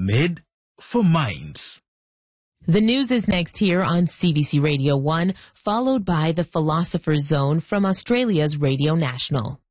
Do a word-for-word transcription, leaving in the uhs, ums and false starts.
made for minds. The news is next here on C B C Radio one, followed by the Philosopher's Zone from Australia's Radio National.